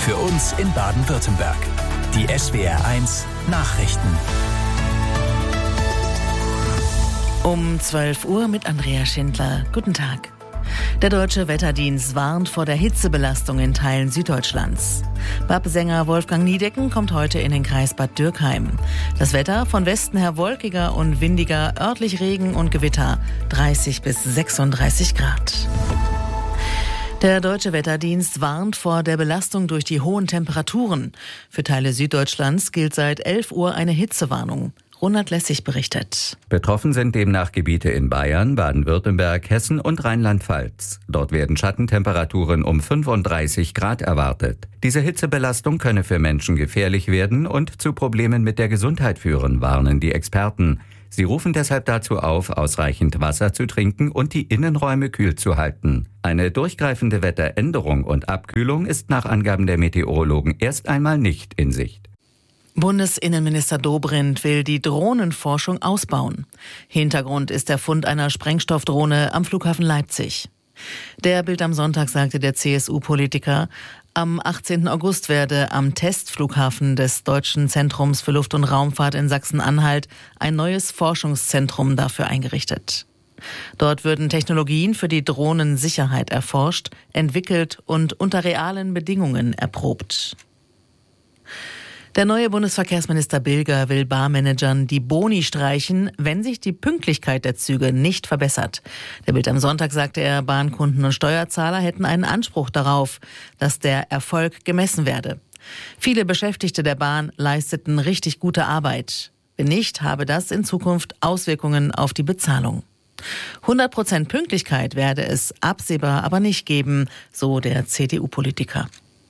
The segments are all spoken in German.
Für uns in Baden-Württemberg. Die SWR1 Nachrichten. Um 12 Uhr mit Andrea Schindler. Guten Tag. Der Deutsche Wetterdienst warnt vor der Hitzebelastung in Teilen Süddeutschlands. BAP-Sänger Wolfgang Niedecken kommt heute in den Kreis Bad Dürkheim. Das Wetter von Westen her wolkiger und windiger, örtlich Regen und Gewitter, 30 bis 36 Grad. Der Deutsche Wetterdienst warnt vor der Belastung durch die hohen Temperaturen. Für Teile Süddeutschlands gilt seit 11 Uhr eine Hitzewarnung. Ronald Lessig berichtet. Betroffen sind demnach Gebiete in Bayern, Baden-Württemberg, Hessen und Rheinland-Pfalz. Dort werden Schattentemperaturen um 35 Grad erwartet. Diese Hitzebelastung könne für Menschen gefährlich werden und zu Problemen mit der Gesundheit führen, warnen die Experten. Sie rufen deshalb dazu auf, ausreichend Wasser zu trinken und die Innenräume kühl zu halten. Eine durchgreifende Wetteränderung und Abkühlung ist nach Angaben der Meteorologen erst einmal nicht in Sicht. Bundesinnenminister Dobrindt will die Drohnenforschung ausbauen. Hintergrund ist der Fund einer Sprengstoffdrohne am Flughafen Leipzig. Der Bild am Sonntag sagte der CSU-Politiker, am 18. August werde am Testflughafen des Deutschen Zentrums für Luft- und Raumfahrt in Sachsen-Anhalt ein neues Forschungszentrum dafür eingerichtet. Dort würden Technologien für die Drohnensicherheit erforscht, entwickelt und unter realen Bedingungen erprobt. Der neue Bundesverkehrsminister Bilger will Barmanagern die Boni streichen, wenn sich die Pünktlichkeit der Züge nicht verbessert. Der Bild am Sonntag sagte er, Bahnkunden und Steuerzahler hätten einen Anspruch darauf, dass der Erfolg gemessen werde. Viele Beschäftigte der Bahn leisteten richtig gute Arbeit. Wenn nicht, habe das in Zukunft Auswirkungen auf die Bezahlung. 100% Pünktlichkeit werde es absehbar aber nicht geben, so der CDU-Politiker.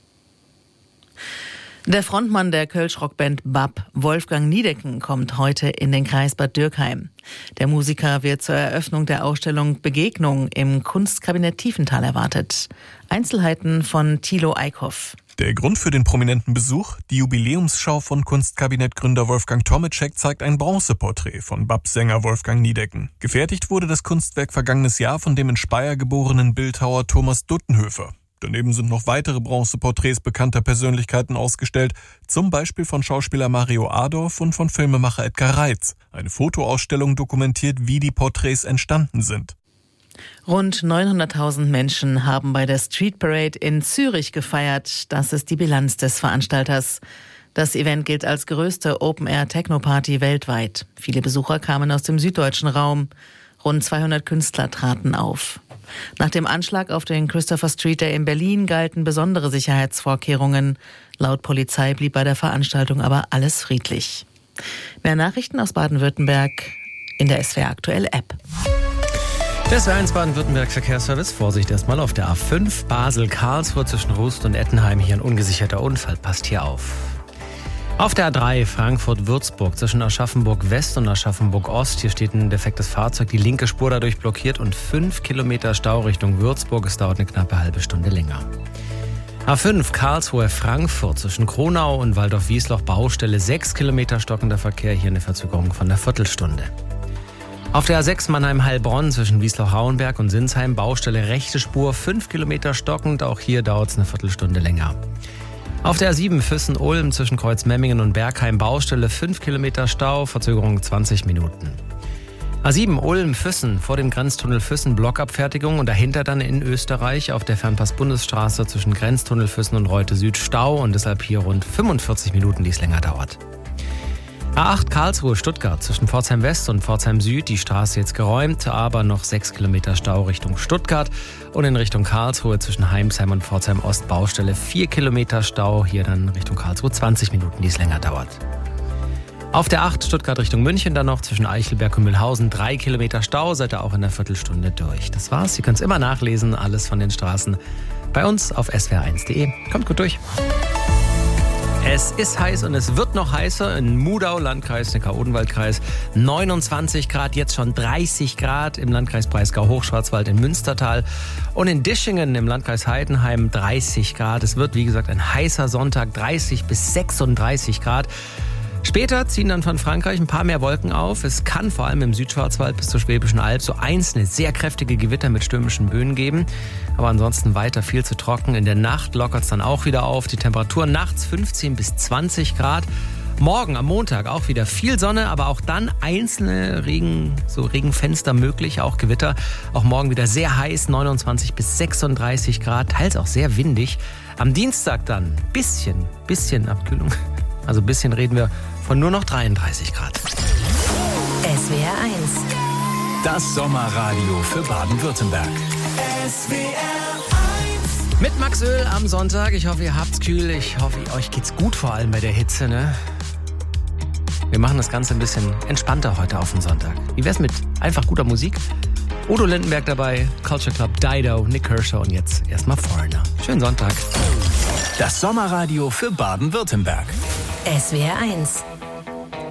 Der Frontmann der Kölsch-Rockband BAP, Wolfgang Niedecken, kommt heute in den Kreis Bad Dürkheim. Der Musiker wird zur Eröffnung der Ausstellung Begegnung im Kunstkabinett Tiefenthal erwartet. Einzelheiten von Thilo Eickhoff. Der Grund für den prominenten Besuch? Die Jubiläumsschau von Kunstkabinettgründer Wolfgang Tomitschek zeigt ein Bronzeporträt von BAP-Sänger Wolfgang Niedecken. Gefertigt wurde das Kunstwerk vergangenes Jahr von dem in Speyer geborenen Bildhauer Thomas Duttenhöfer. Daneben sind noch weitere Bronzeporträts bekannter Persönlichkeiten ausgestellt, zum Beispiel von Schauspieler Mario Adorf und von Filmemacher Edgar Reitz. Eine Fotoausstellung dokumentiert, wie die Porträts entstanden sind. Rund 900.000 Menschen haben bei der Street Parade in Zürich gefeiert. Das ist die Bilanz des Veranstalters. Das Event gilt als größte Open-Air-Techno-Party weltweit. Viele Besucher kamen aus dem süddeutschen Raum. Rund 200 Künstler traten auf. Nach dem Anschlag auf den Christopher Street Day in Berlin galten besondere Sicherheitsvorkehrungen. Laut Polizei blieb bei der Veranstaltung aber alles friedlich. Mehr Nachrichten aus Baden-Württemberg in der SWR Aktuell App. Der SWR1 Baden-Württemberg Verkehrsservice. Vorsicht erstmal auf der A5 Basel-Karlsruhe zwischen Rust und Ettenheim. Hier ein ungesicherter Unfall. Passt hier auf. Auf der A3 Frankfurt-Würzburg zwischen Aschaffenburg-West und Aschaffenburg-Ost. Hier steht ein defektes Fahrzeug, die linke Spur dadurch blockiert und 5 Kilometer Stau Richtung Würzburg. Es dauert eine knappe halbe Stunde länger. A5 Karlsruhe-Frankfurt zwischen Kronau und Waldorf-Wiesloch Baustelle. 6 Kilometer stockender Verkehr, hier eine Verzögerung von einer Viertelstunde. Auf der A6 Mannheim-Heilbronn zwischen Wiesloch-Rauenberg und Sinsheim Baustelle rechte Spur, 5 Kilometer stockend. Auch hier dauert es eine Viertelstunde länger. Auf der A7 Füssen-Ulm zwischen Kreuzmemmingen und Bergheim Baustelle 5 Kilometer Stau, Verzögerung 20 Minuten. A7 Ulm-Füssen vor dem Grenztunnel Füssen Blockabfertigung und dahinter dann in Österreich auf der Fernpass-Bundesstraße zwischen Grenztunnel Füssen und Reute Süd Stau und deshalb hier rund 45 Minuten, die es länger dauert. A8 Karlsruhe-Stuttgart zwischen Pforzheim West und Pforzheim Süd, die Straße jetzt geräumt, aber noch 6 Kilometer Stau Richtung Stuttgart und in Richtung Karlsruhe zwischen Heimsheim und Pforzheim Ost Baustelle 4 Kilometer Stau, hier dann Richtung Karlsruhe 20 Minuten, die es länger dauert. Auf der 8 Stuttgart Richtung München dann noch zwischen Eichelberg und Mühlhausen 3 Kilometer Stau, seid ihr auch in einer Viertelstunde durch. Das war's, ihr könnt es immer nachlesen, alles von den Straßen bei uns auf swr1.de. Kommt gut durch. Es ist heiß und es wird noch heißer in Mudau, Landkreis Neckar-Odenwald-Kreis. 29 Grad, jetzt schon 30 Grad im Landkreis Breisgau-Hochschwarzwald in Münstertal. Und in Dischingen im Landkreis Heidenheim 30 Grad. Es wird, wie gesagt, ein heißer Sonntag, 30 bis 36 Grad. Später ziehen dann von Frankreich ein paar mehr Wolken auf. Es kann vor allem im Südschwarzwald bis zur Schwäbischen Alb so einzelne sehr kräftige Gewitter mit stürmischen Böen geben. Aber ansonsten weiter viel zu trocken. In der Nacht lockert es dann auch wieder auf. Die Temperatur nachts 15 bis 20 Grad. Morgen am Montag auch wieder viel Sonne, aber auch dann einzelne Regenfenster möglich, auch Gewitter. Auch morgen wieder sehr heiß, 29 bis 36 Grad, teils auch sehr windig. Am Dienstag dann bisschen Abkühlung. Also ein bisschen reden wir von nur noch 33 Grad. SWR 1. Das Sommerradio für Baden-Württemberg. SWR 1. Mit Max Öl am Sonntag. Ich hoffe, ihr habt's kühl. Ich hoffe, euch geht's gut, vor allem bei der Hitze, ne? Wir machen das Ganze ein bisschen entspannter heute auf den Sonntag. Wie wär's mit einfach guter Musik? Udo Lindenberg dabei, Culture Club, Dido, Nick Kershaw und jetzt erstmal Foreigner. Schönen Sonntag. Das Sommerradio für Baden-Württemberg. SWR 1.